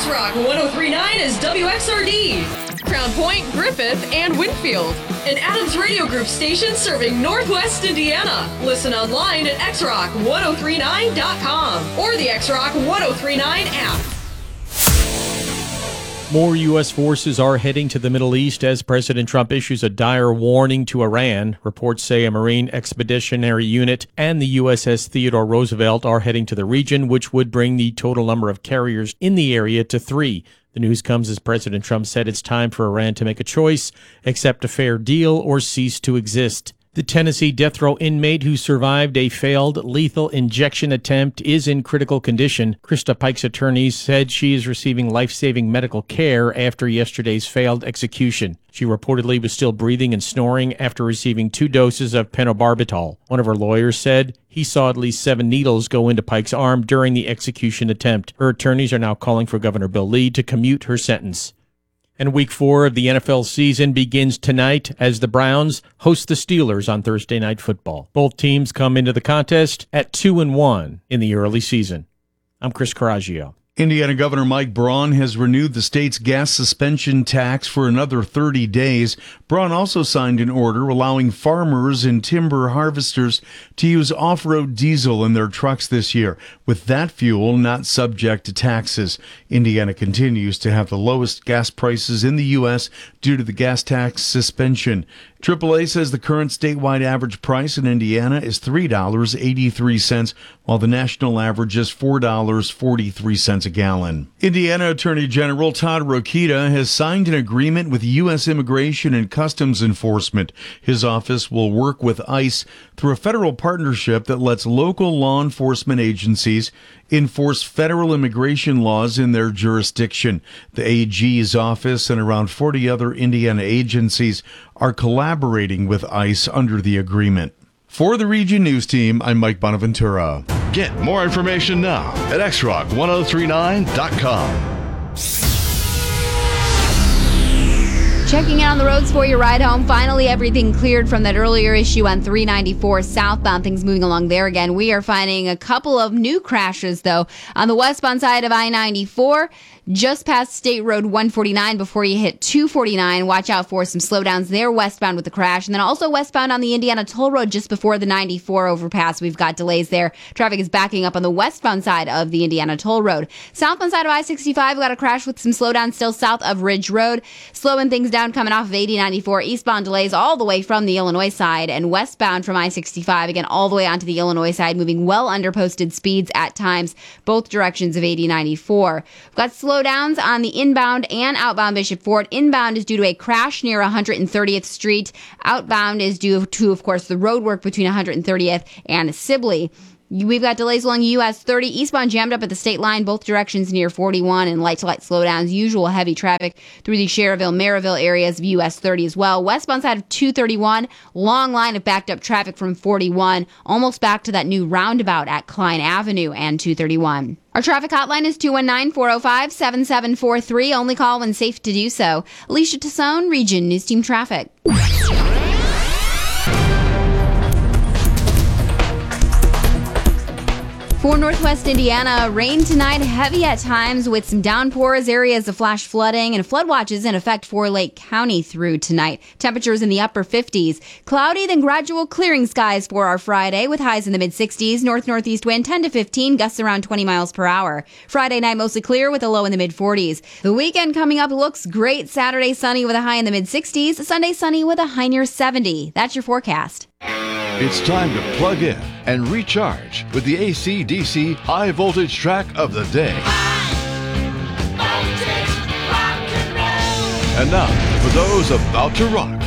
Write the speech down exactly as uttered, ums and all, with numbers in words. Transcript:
X-Rock one oh three point nine is W X R D. Crown Point, Griffith, and Winfield. An Adams Radio Group station serving Northwest Indiana. Listen online at x rock ten thirty-nine dot com or the X-Rock ten thirty-nine app. More U S forces are heading to the Middle East as President Trump issues a dire warning to Iran. Reports say a Marine Expeditionary Unit and the U S S Theodore Roosevelt are heading to the region, which would bring the total number of carriers in the area to three. The news comes as President Trump said it's time for Iran to make a choice, accept a fair deal, or cease to exist. The Tennessee death row inmate who survived a failed lethal injection attempt is in critical condition. Krista Pike's attorneys said she is receiving life-saving medical care after yesterday's failed execution. She reportedly was still breathing and snoring after receiving two doses of pentobarbital. One of her lawyers said he saw at least seven needles go into Pike's arm during the execution attempt. Her attorneys are now calling for Governor Bill Lee to commute her sentence. And week four of the N F L season begins tonight as the Browns host the Steelers on Thursday Night Football. Both teams come into the contest at two and one in the early season. I'm Chris Coraggio. Indiana Governor Mike Braun has renewed the state's gas suspension tax for another thirty days. Braun also signed an order allowing farmers and timber harvesters to use off-road diesel in their trucks this year, with that fuel not subject to taxes. Indiana continues to have the lowest gas prices in the U S due to the gas tax suspension. triple A says the current statewide average price in Indiana is three dollars and eighty-three cents, while the national average is four dollars and forty-three cents a gallon. Indiana Attorney General Todd Rokita has signed an agreement with U S Immigration and Customs Enforcement. His office will work with ICE through a federal partnership that lets local law enforcement agencies enforce federal immigration laws in their jurisdiction. The A G's office and around forty other Indiana agencies are collaborating with ICE under the agreement. For the Region News Team, I'm Mike Bonaventura. Get more information now at x rock ten thirty-nine dot com. Checking in on the roads for your ride home. Finally, everything cleared from that earlier issue on three ninety-four southbound. Things moving along there again. We are finding a couple of new crashes, though, on the westbound side of I ninety-four. Just past State Road one forty-nine before you hit two forty-nine. Watch out for some slowdowns there westbound with the crash. And then also westbound on the Indiana Toll Road just before the ninety-four overpass. We've got delays there. Traffic is backing up on the westbound side of the Indiana Toll Road. Southbound side of I sixty-five, we got a crash with some slowdowns still south of Ridge Road. Slowing things down coming off of eighty ninety-four. Eastbound delays all the way from the Illinois side. And westbound from I sixty-five, again, all the way onto the Illinois side, moving well under posted speeds at times, both directions of eighty ninety-four. We've got slowdowns on the inbound and outbound Bishop Fort. Inbound is due to a crash near one hundred thirtieth Street. Outbound is due to, of course, the road work between one hundred thirtieth and Sibley. We've got delays along U S thirty. Eastbound jammed up at the state line, both directions near forty-one, and light-to-light slowdowns. Usual heavy traffic through the Cherville, Maryville areas of U S thirty as well. Westbound side of two thirty-one, long line of backed-up traffic from forty-one, almost back to that new roundabout at Klein Avenue and two thirty-one. Our traffic hotline is two one nine, four oh five, seven seven four three. Only call when safe to do so. Alicia Tassone, Region News Team Traffic. For Northwest Indiana, rain tonight, heavy at times with some downpours, areas of flash flooding, and flood watches in effect for Lake County through tonight. Temperatures in the upper fifties. Cloudy, then gradual clearing skies for our Friday with highs in the mid-sixties. North-northeast wind ten to fifteen, gusts around twenty miles per hour. Friday night mostly clear with a low in the mid-forties. The weekend coming up looks great. Saturday sunny with a high in the mid-sixties. Sunday sunny with a high near seventy. That's your forecast. It's time to plug in and recharge with the A C D C High Voltage track of the day. High voltage rock and roll. And now, for those about to rock,